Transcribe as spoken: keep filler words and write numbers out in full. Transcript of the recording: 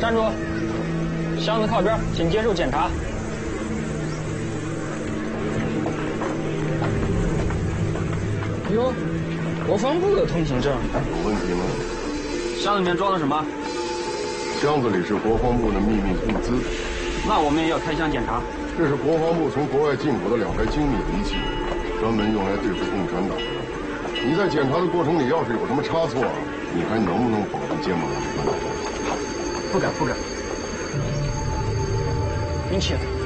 站住！箱子靠边，请接受检查。哟，国防部的通行证。 有问题吗？ 箱子里面装的什么？ 箱子里是国防部的秘密物资。 那我们也要开箱检查。 这是国防部从国外进口的两台精密仪器，专门用来对付共产党。你在检查的过程里，要是有什么差错，你还能不能保住肩膀上这个脑袋？ 不敢，不敢。您请。